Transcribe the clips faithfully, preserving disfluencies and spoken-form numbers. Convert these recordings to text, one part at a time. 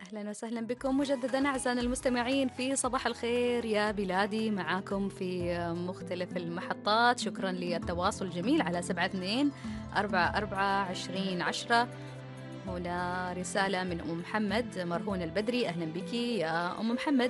أهلا وسهلا بكم مجددا أعزائنا المستمعين في صباح الخير يا بلادي، معاكم في مختلف المحطات. شكرا للتواصل الجميل على سبعة اثنين أربعة أربعة عشرين عشرة. هنا رسالة من أم محمد مرهون البدري، أهلا بك يا أم محمد.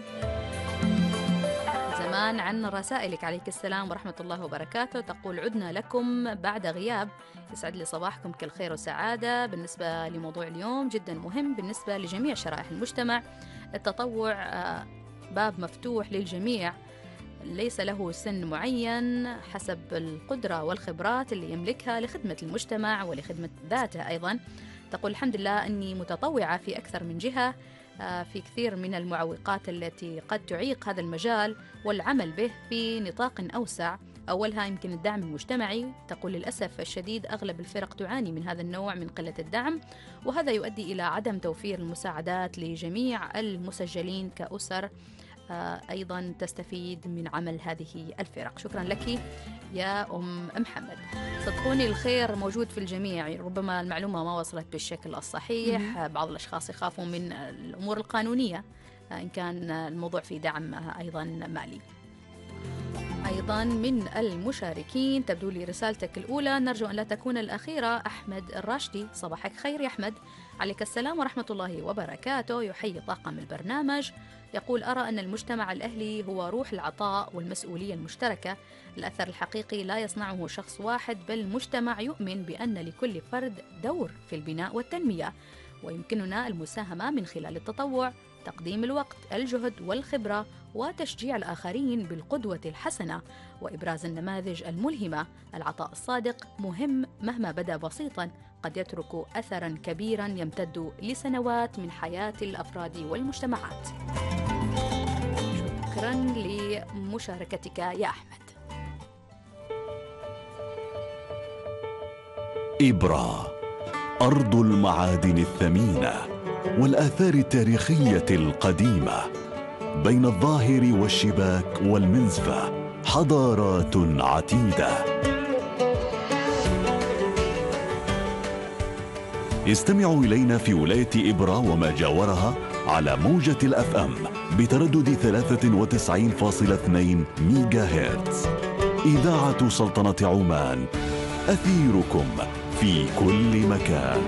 زمان عن رسائلك، عليك السلام ورحمة الله وبركاته. تقول عدنا لكم بعد غياب، يسعد لي صباحكم كل خير وسعادة. بالنسبة لموضوع اليوم جدا مهم بالنسبة لجميع شرائح المجتمع. التطوع باب مفتوح للجميع، ليس له سن معين، حسب القدرة والخبرات اللي يملكها لخدمة المجتمع ولخدمة ذاته أيضا. تقول الحمد لله أني متطوعة في أكثر من جهة في كثير من المعوقات التي قد تعيق هذا المجال والعمل به في نطاق أوسع. أولها يمكن الدعم المجتمعي. تقول للأسف الشديد أغلب الفرق تعاني من هذا النوع من قلة الدعم، وهذا يؤدي إلى عدم توفير المساعدات لجميع المسجلين كأسر أيضا تستفيد من عمل هذه الفرق. شكرا لك يا أم محمد. صدقوني الخير موجود في الجميع، ربما المعلومة ما وصلت بالشكل الصحيح. بعض الأشخاص يخافوا من الأمور القانونية إن كان الموضوع في دعم أيضا مالي. أيضا من المشاركين تبدو لي رسالتك الأولى، نرجو أن لا تكون الأخيرة. أحمد الراشدي، صباحك خير يا أحمد. عليك السلام ورحمة الله وبركاته. يحيي طاقم البرنامج. يقول أرى أن المجتمع الأهلي هو روح العطاء والمسؤولية المشتركة. الأثر الحقيقي لا يصنعه شخص واحد، بل المجتمع يؤمن بأن لكل فرد دور في البناء والتنمية، ويمكننا المساهمة من خلال التطوع، تقديم الوقت، الجهد والخبرة، وتشجيع الآخرين بالقدوة الحسنة وإبراز النماذج الملهمة. العطاء الصادق مهم مهما بدا بسيطا، قد يترك أثرا كبيرا يمتد لسنوات من حياة الأفراد والمجتمعات. شكرا لمشاركتك يا أحمد. إبرا، أرض المعادن الثمينة والآثار التاريخية القديمة، بين الظاهر والشباك والمنزفة حضارات عتيدة. استمعوا إلينا في ولاية إبرا وما جاورها على موجة الأف أم بتردد ثلاثة وتسعين فاصلة اثنين ميجا هرتز. إذاعة سلطنة عمان، أثيركم في كل مكان.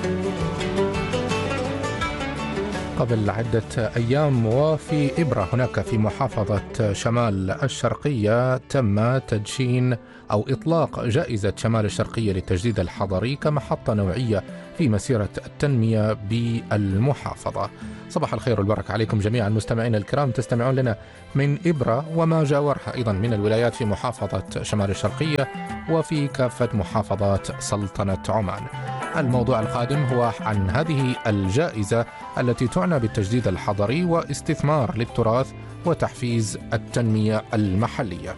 قبل عدة أيام وفي إبرا هناك في محافظة شمال الشرقية تم تدشين أو إطلاق جائزة شمال الشرقية للتجديد الحضري كمحطة نوعية في مسيرة التنمية بالمحافظة. صباح الخير والبركة عليكم جميعا مستمعين الكرام، تستمعون لنا من إبرا وما جاورها أيضا من الولايات في محافظة شمال الشرقية وفي كافة محافظات سلطنة عمان. الموضوع القادم هو عن هذه الجائزة التي تعنى بالتجديد الحضري واستثمار للتراث وتحفيز التنمية المحلية.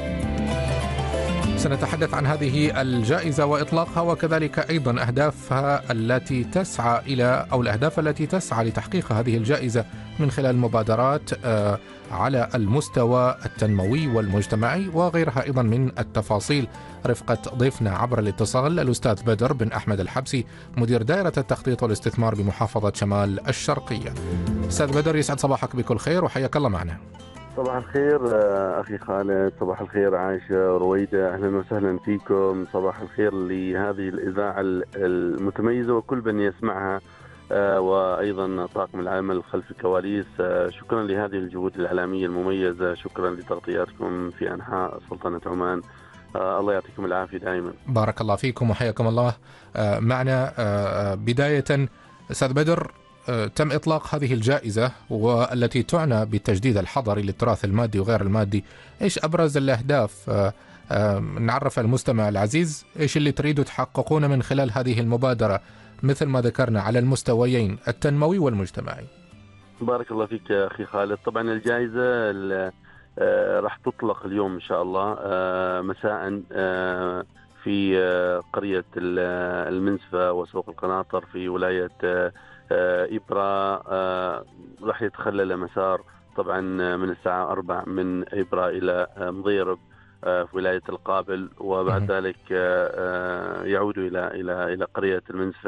سنتحدث عن هذه الجائزة وإطلاقها وكذلك أيضا أهدافها التي تسعى إلى أو الأهداف التي تسعى لتحقيق هذه الجائزة من خلال مبادرات على المستوى التنموي والمجتمعي وغيرها أيضا من التفاصيل، رفقة ضيفنا عبر الاتصال الأستاذ بدر بن أحمد الحبسي، مدير دائرة التخطيط والاستثمار بمحافظة شمال الشرقية. أستاذ بدر، يسعد صباحك بكل خير وحياك الله معنا. صباح الخير أخي خالد، صباح الخير عائشة رويدة، أهلا وسهلا فيكم. صباح الخير لهذه الإذاعة المتميزة وكل من يسمعها، وأيضا طاقم العمل خلف الكواليس. شكرا لهذه الجهود الإعلامية المميزة، شكرا لتغطياتكم في أنحاء سلطنة عمان. الله يعطيكم العافية دائما. بارك الله فيكم وحياكم الله معنا. بداية أستاذ بدر، تم إطلاق هذه الجائزة والتي تعنى بالتجديد الحضري للتراث المادي وغير المادي. إيش أبرز الأهداف؟ نعرف المستمع العزيز إيش اللي تريدوا تحققونه من خلال هذه المبادرة مثل ما ذكرنا على المستويين التنموي والمجتمعي. بارك الله فيك يا أخي خالد. طبعا الجائزة راح تطلق اليوم إن شاء الله مساء في قرية المنزفة وسوق القناطر في ولاية إبرا. راح يتخلل مسار طبعا من الساعة أربع من إبرا إلى مضيرب في ولاية القابل، وبعد ذلك يعود إلى إلى إلى قرية المنزفة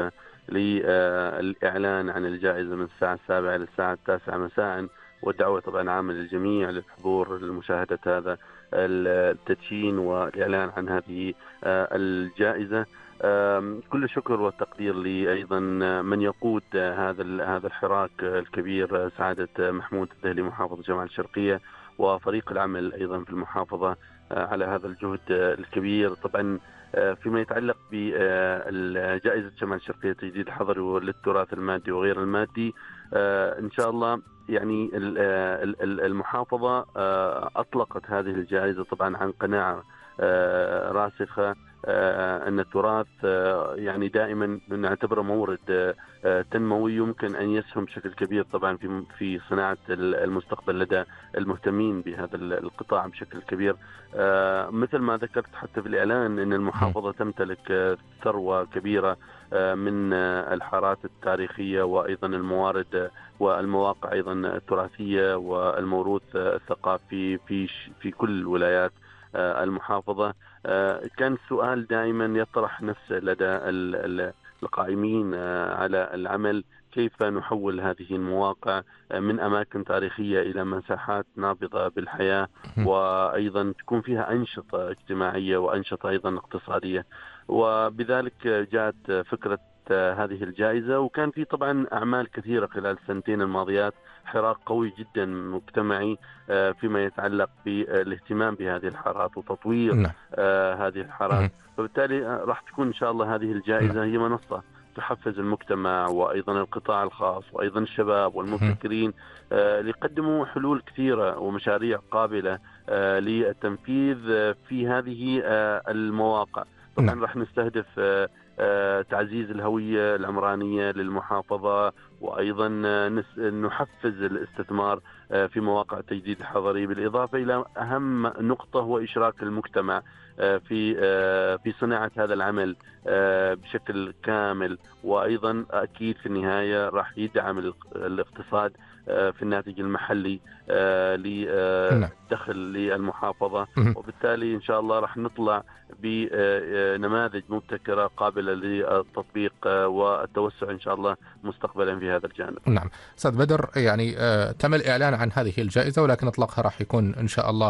للإعلان عن الجائزة من الساعة السابعة للساعة التاسعة مساء، والدعوة طبعا عامة للجميع للحضور لمشاهدة هذا التدشين والإعلان عن هذه الجائزة. كل الشكر والتقدير لأيضا من يقود هذا هذا الحراك الكبير، سعادة محمود الذهلي محافظ جمال الشرقية، وفريق العمل أيضا في المحافظة على هذا الجهد الكبير. طبعا فيما يتعلق بجائزة شمال الشرقية تجديد الحضري للتراث المادي وغير المادي، إن شاء الله يعني المحافظة أطلقت هذه الجائزة طبعا عن قناعة راسخة أن التراث يعني دائما نعتبره مورد تنموي يمكن أن يسهم بشكل كبير طبعا في في صناعة المستقبل لدى المهتمين بهذا القطاع بشكل كبير. مثل ما ذكرت حتى في الإعلان أن المحافظة تمتلك ثروة كبيرة من الحارات التاريخية وأيضا الموارد والمواقع أيضا التراثية والموروث الثقافي في في كل ولايات المحافظة. كان السؤال دائما يطرح نفسه لدى القائمين على العمل، كيف نحول هذه المواقع من أماكن تاريخية إلى مساحات نابضة بالحياة، وأيضا تكون فيها أنشطة اجتماعية وأنشطة أيضا اقتصادية. وبذلك جاءت فكرة هذه الجائزة، وكان في طبعا أعمال كثيرة خلال السنتين الماضيات، حراك قوي جدا مجتمعي فيما يتعلق بالاهتمام بهذه الحارات وتطوير نعم. هذه الحارات، فبالتالي راح تكون إن شاء الله هذه الجائزة نعم. هي منصة تحفز المجتمع وأيضا القطاع الخاص وأيضا الشباب والمبتكرين ليقدموا حلول كثيرة ومشاريع قابلة للتنفيذ في هذه المواقع. طبعا نعم. راح نستهدف تعزيز الهوية العمرانية للمحافظة، وأيضا نحفز الاستثمار في مواقع التجديد الحضري، بالإضافة إلى أهم نقطة هو إشراك المجتمع في في صناعة هذا العمل بشكل كامل، وأيضا أكيد في النهاية راح يدعم الاقتصاد في الناتج المحلي لدخل للمحافظة، وبالتالي إن شاء الله راح نطلع بنماذج مبتكرة قابلة للتطبيق والتوسع إن شاء الله مستقبلا في هذا الجانب. نعم أستاذ بدر، يعني تم الإعلان عن هذه الجائزة ولكن إطلاقها راح يكون إن شاء الله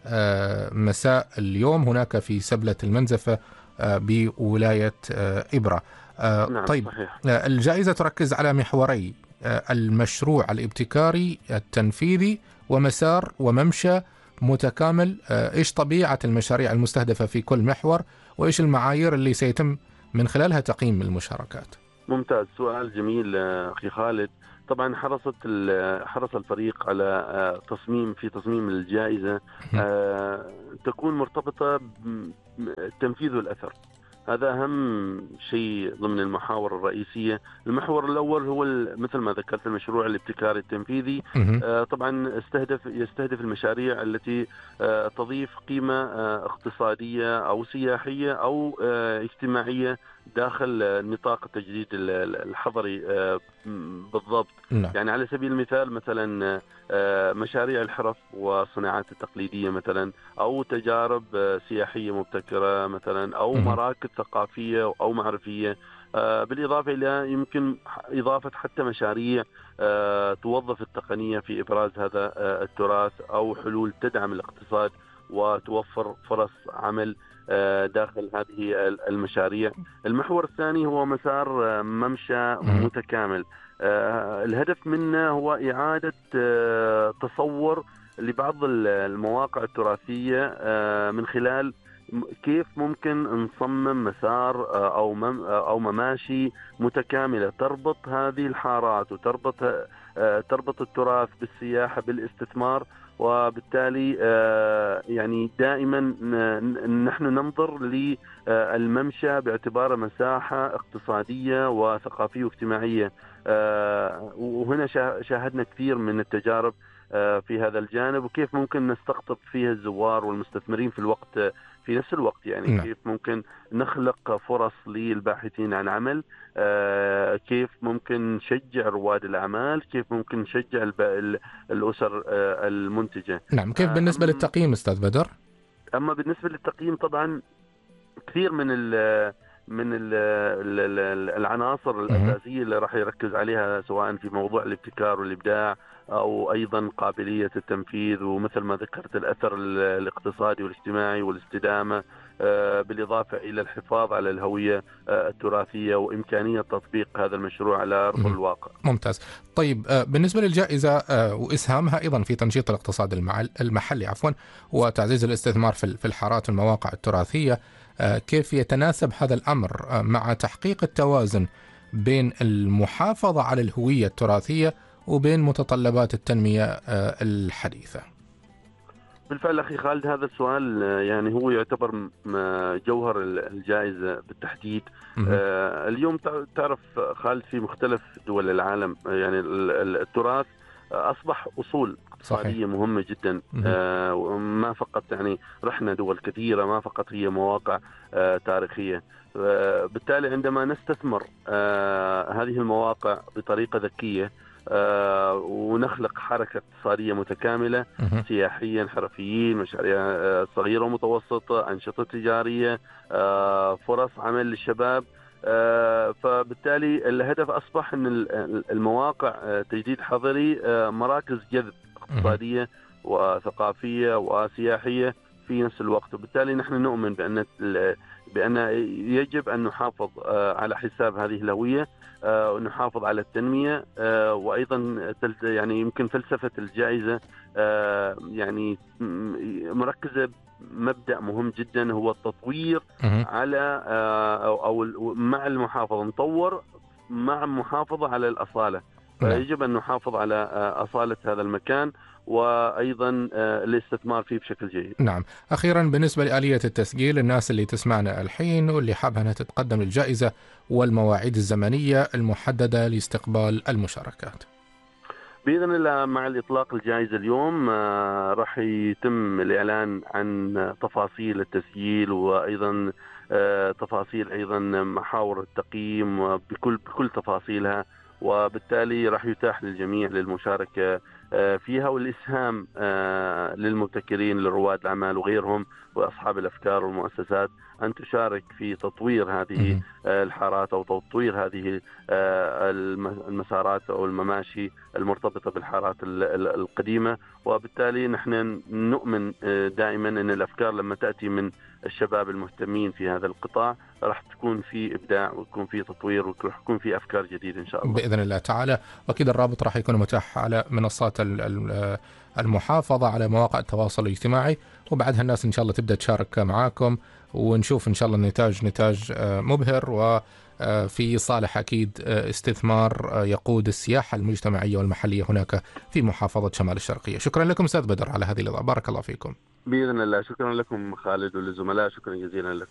مساء اليوم هناك في سبلة المنزفة بولاية إبرة. نعم طيب صحيح. الجائزة تركز على محوري: المشروع الابتكاري التنفيذي ومسار وممشى متكامل. إيش طبيعة المشاريع المستهدفة في كل محور، وإيش المعايير اللي سيتم من خلالها تقييم المشاركات؟ ممتاز، سؤال جميل أخي خالد. طبعا حرصت حرص الفريق على تصميم في تصميم الجائزة تكون مرتبطة بالتنفيذ والأثر، هذا أهم شيء ضمن المحاور الرئيسية. المحور الأول هو مثل ما ذكرت المشروع الابتكاري التنفيذي، طبعا استهدف يستهدف المشاريع التي تضيف قيمة اقتصادية أو سياحية أو اجتماعية داخل نطاق التجديد الحضري بالضبط. نعم. يعني على سبيل المثال مثلا مشاريع الحرف والصناعات التقليدية مثلا، أو تجارب سياحية مبتكرة مثلا، أو مراكز ثقافية أو معرفية، بالإضافة إلى يمكن إضافة حتى مشاريع توظف التقنية في إبراز هذا التراث، أو حلول تدعم الاقتصاد وتوفر فرص عمل داخل هذه المشاريع. المحور الثاني هو مسار ممشى متكامل، الهدف منه هو إعادة تصور لبعض المواقع التراثية من خلال كيف ممكن نصمم مسار أو أو مماشي متكاملة تربط هذه الحارات وتربط تربط التراث بالسياحة بالاستثمار، وبالتالي يعني دائما نحن ننظر للممشى باعتباره مساحة اقتصادية وثقافية واجتماعية، وهنا شاهدنا كثير من التجارب في هذا الجانب، وكيف ممكن نستقطب فيها الزوار والمستثمرين في الوقت في نفس الوقت، يعني م. كيف ممكن نخلق فرص للباحثين عن عمل، آه كيف ممكن نشجع رواد الأعمال، كيف ممكن نشجع الأسر آه المنتجة. نعم. كيف بالنسبة أما للتقييم أستاذ بدر؟ أما بالنسبة للتقييم طبعا كثير من من العناصر الأساسية اللي راح يركز عليها، سواء في موضوع الابتكار والإبداع أو أيضا قابلية التنفيذ، ومثل ما ذكرت الأثر الاقتصادي والاجتماعي والاستدامة، بالإضافة إلى الحفاظ على الهوية التراثية وإمكانية تطبيق هذا المشروع على أرض الواقع. ممتاز. طيب بالنسبة للجائزة وإسهامها أيضا في تنشيط الاقتصاد المحلي عفوا وتعزيز الاستثمار في الحارات والمواقع التراثية، كيف يتناسب هذا الأمر مع تحقيق التوازن بين المحافظة على الهوية التراثية وبين متطلبات التنمية الحديثة؟ بالفعل أخي خالد، هذا السؤال يعني هو يعتبر جوهر الجائزة بالتحديد. آه اليوم تعرف خالد في مختلف دول العالم يعني التراث أصبح أصول اقتصادية مهمة جدا. آه ما فقط يعني رحنا دول كثيرة، ما فقط هي مواقع آه تاريخية. آه بالتالي عندما نستثمر آه هذه المواقع بطريقة ذكية آه ونخلق حركة اقتصادية متكاملة، سياحيا، حرفيين، مشاريع آه صغيرة ومتوسطة، أنشطة تجارية، آه فرص عمل للشباب. آه فبالتالي الهدف أصبح أن المواقع آه تجديد حضري آه مراكز جذب اقتصادية وثقافية وسياحية في نفس الوقت. وبالتالي نحن نؤمن بأن بأن يجب أن نحافظ آه على حساب هذه الهوية، آه ونحافظ على التنمية. آه وأيضا يعني يمكن فلسفة الجائزة آه يعني مركزة مبدأ مهم جدا، هو التطوير على آه أو, أو مع المحافظة، نطور مع المحافظة على الأصالة. فيجب أن نحافظ على آه أصالة هذا المكان وأيضا الاستثمار فيه بشكل جيد. نعم. أخيرا بالنسبة لآلية التسجيل، الناس اللي تسمعنا الحين واللي حابة أنها تتقدم للجائزة والمواعيد الزمنية المحددة لاستقبال المشاركات. بإذن الله مع الإطلاق الجائزة اليوم آه راح يتم الإعلان عن تفاصيل التسجيل وأيضا آه تفاصيل أيضا محاور التقييم بكل بكل تفاصيلها، وبالتالي راح يتاح للجميع للمشاركة فيها والإسهام للمبتكرين لرواد الأعمال وغيرهم وأصحاب الأفكار والمؤسسات أن تشارك في تطوير هذه الحارات أو تطوير هذه المسارات أو المماشي المرتبطة بالحارات القديمة. وبالتالي نحن نؤمن دائما أن الأفكار لما تأتي من الشباب المهتمين في هذا القطاع راح تكون في إبداع ويكون في تطوير ويكون يكون في أفكار جديدة إن شاء الله بإذن الله تعالى. وأكيد الرابط راح يكون متاح على منصات المحافظة، على مواقع التواصل الاجتماعي، وبعدها الناس إن شاء الله تبدأ تشارك معاكم ونشوف إن شاء الله النتاج نتاج مبهر وفي صالح أكيد استثمار يقود السياحة المجتمعية والمحلية هناك في محافظة شمال الشرقية. شكرا لكم أستاذ بدر على هذه الإضاءة، بارك الله فيكم. بإذن الله. شكرا لكم خالد وللزملاء، شكرا جزيلا لكم.